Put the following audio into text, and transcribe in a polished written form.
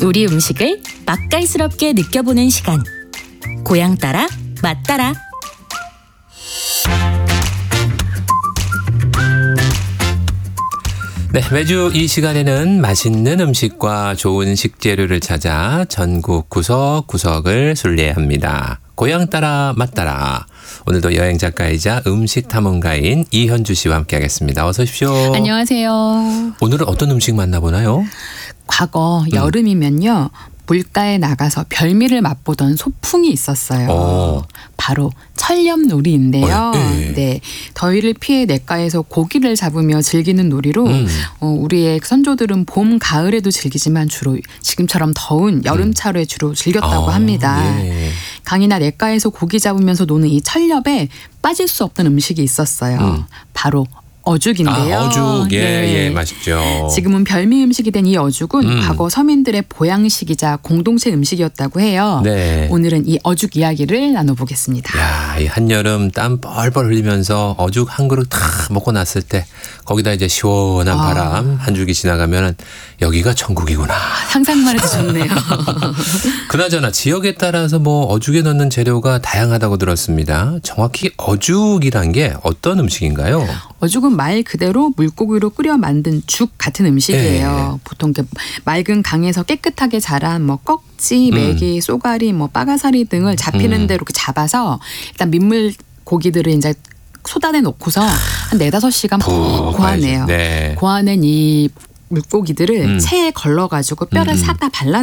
우리 음식을 맛깔스럽게 느껴보는 시간. 고향 따라 맛 따라. 네, 매주 이 시간에는 맛있는 음식과 좋은 식재료를 찾아 전국 구석구석을 순례합니다. 고향 따라 맛 따라. 오늘도 여행 작가이자 음식 탐험가인 이현주 씨와 함께하겠습니다. 어서 오십시오. 안녕하세요. 오늘은 어떤 음식 만나보나요? 과거 여름이면요. 물가에 나가서 별미를 맛보던 소풍이 있었어요. 바로 철렵놀이인데요. 네, 더위를 피해 냇가에서 고기를 잡으며 즐기는 놀이로 우리의 선조들은 봄, 가을에도 즐기지만 주로 지금처럼 더운 여름철에 주로 즐겼다고 합니다. 예. 강이나 냇가에서 고기 잡으면서 노는 이 철렵에 빠질 수 없는 음식이 있었어요. 바로 어죽인데요. 어죽. 예, 네. 예, 맛있죠. 지금은 별미 음식이 된 이 어죽은 과거 서민들의 보양식이자 공동체 음식이었다고 해요. 네. 오늘은 이 어죽 이야기를 나눠보겠습니다. 야, 이 한여름 땀 뻘뻘 흘리면서 어죽 한 그릇 다 먹고 났을 때 거기다 이제 시원한 바람 한 줄기 지나가면 여기가 천국이구나. 상상만 해도 좋네요. 그나저나 지역에 따라서 뭐 어죽에 넣는 재료가 다양하다고 들었습니다. 정확히 어죽이란 게 어떤 음식인가요? 어죽은 말 그대로 물고기로 끓여 만든 죽 같은 음식이에요. 보통 이렇게 맑은 강에서 깨끗하게 자란 뭐 꺽지, 메기, 쏘가리, 뭐 빠가사리 등을 잡히는 대로 이렇게 잡아서 일단 민물 고기들을 이제 쏟아내 놓고서 한 4-5시간 푹 고아내요. 네. 고아낸 이 물고기들을 체에 걸러가지고 뼈를 싹 다 발라